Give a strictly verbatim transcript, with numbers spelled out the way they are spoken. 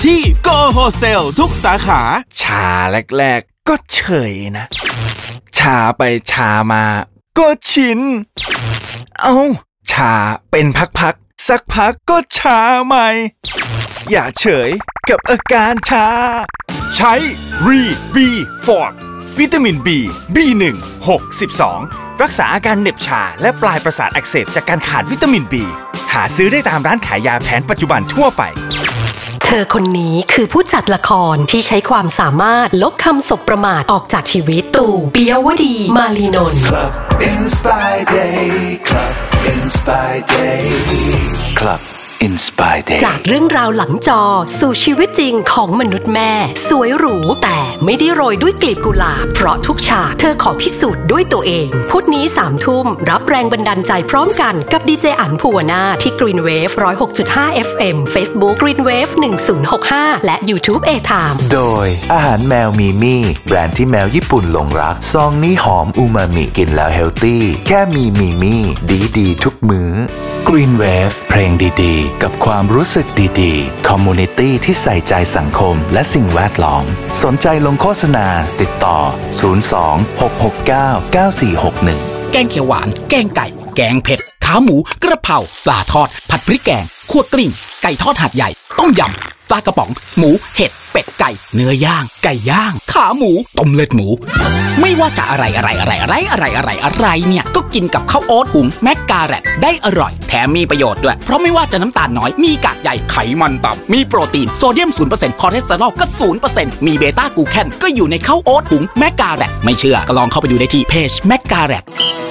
ที่โกโฮเซลทุกสาขาชาแรกๆก็เฉยนะชาไปชามาก็ชินเอาชาเป็นพักๆสักพักก็ชาใหม่อย่าเฉยกับอาการชาใช้รีบีฟอร์ดวิตามิน B บี หนึ่ง หก สิบสอง รักษาอาการเหน็บชาและปลายประสาทอักเสบจากการขาดวิตามิน B หาซื้อได้ตามร้านขายยาแผนปัจจุบันทั่วไปเธอคนนี้คือผู้จัดละครที่ใช้ความสามารถลบคำสบประมาทออกจากชีวิตตู่ปิยวดีมาลีนนท์ Club Inspire Day Club Inspire Day Club Inspire Day จากเรื่องราวหลังจอสู่ชีวิตจริงของมนุษย์แม่สวยหรูแต่ไม่ได้โรยด้วยกลีบกุหลาบเพราะทุกฉากเธอขอพิสูจน์ด้วยตัวเองพุธนี้สามทุ่มรับแรงบันดาลใจพร้อมกันกับดีเจอั๋นภูวนาที่ Green Wave หนึ่งร้อยหกจุดห้า เอฟ เอ็ม Facebook Green Wave หนึ่งศูนย์หกห้าและ YouTube A-Time โดยอาหารแมวมีมี่แบรนด์ที่แมวญี่ปุ่นหลงรักซองนี้หอมอูมามิกินแล้วเฮลตี้แค่มีมีมี่ดีดีทุกมื้อ Green Wave เพลงดีๆกับความรู้สึกดีๆ Community ที่ใส่ใจสังคมและสิ่งแวดล้อมสนใจลงโฆษณาติดต่อศูนย์ สอง หก หก เก้า เก้า สี่ หก หนึ่งแกงเขียวหวานแกงไก่แกงเผ็ดขาหมูกระเพราปลาทอดผัดพริกแกงคั่วกลิ้งไก่ทอดหาดใหญ่ต้มยำปลากระป๋องหมูเห็ดเป็ดไก่เนื้อย่างไก่ย่างขาหมูต้มเลือดหมูไม่ว่าจะอะไรอะไรอะไรอะไรอะไรอะไรอะไรเนี่ยก็กินกับข้าวโอ๊ตหุงแมกกาแรตได้อร่อยแถมมีประโยชน์ด้วยเพราะไม่ว่าจะน้ำตาลน้อยมีกากใยไขมันต่ำมีโปรตีนโซเดียม ศูนย์เปอร์เซ็นต์ คอเลสเตอรอลก็ ศูนย์เปอร์เซ็นต์ มีเบต้ากลูแคนก็อยู่ในข้าวโอ๊ตหุงแมกกาแรตไม่เชื่อก็ลองเข้าไปดูได้ที่เพจแมกกาแรต